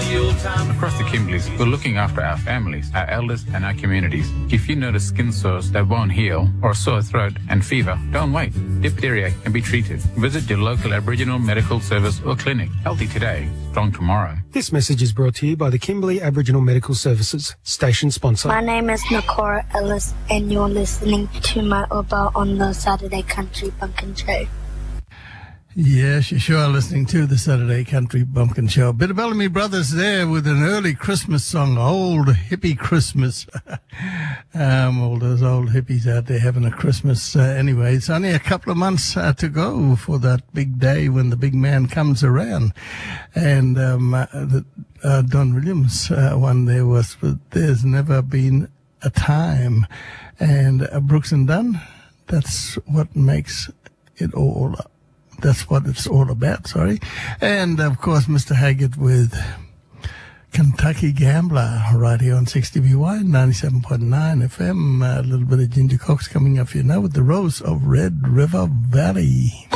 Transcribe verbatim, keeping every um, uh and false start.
Across the Kimberleys, we're looking after our families, our elders and our communities. If you notice skin sores that won't heal or a sore throat and fever, don't wait. Diphtheria can be treated. Visit your local Aboriginal medical service or clinic. Healthy today, strong tomorrow. This message is brought to you by the Kimberley Aboriginal Medical Services, station sponsor. My name is Nakora Ellis and you're listening to my Oba on the Saturday Country Bumpkin Show. Yes, you sure are listening to the Saturday Country Bumpkin Show. Bit of Bellamy Brothers there with an early Christmas song, Old Hippie Christmas. um, all those old hippies out there having a Christmas. Uh, anyway, it's only a couple of months uh, to go for that big day when the big man comes around. And um, uh, the, uh, Don Williams uh, one there was, There's Never Been a Time. And uh, Brooks and Dunn, that's what makes it all up. That's what it's all about, sorry. And, of course, Mister Haggett with Kentucky Gambler right here on sixty B Y, ninety-seven point nine F M. A little bit of Ginger Cox coming up here now with the Rose of Red River Valley.